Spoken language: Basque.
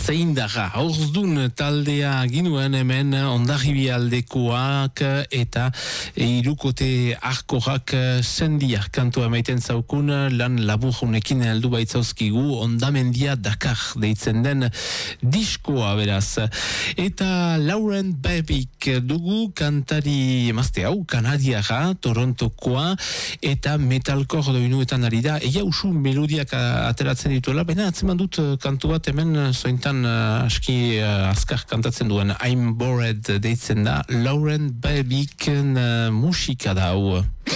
Zeindara, Orzdun taldea ginuen hemen Hondarribia aldekoak eta hirukote arkorak sendiak kantua maiten zaukun lan laburrunekin heldu baitzauzkigu Hondamendia Dakar deitzen den diskoa beraz. Eta Lauren Babik dugu kantari emazte hau, kanadiara, Torontokoa eta metalcore doinuetan ari da. Egia usu melodiak ateratzen dituela, baina atzeman dut kantu bat hemen zointan aski azkar kantatzen duen I'm Bored deitzen da. Lauren Babik musika da hau.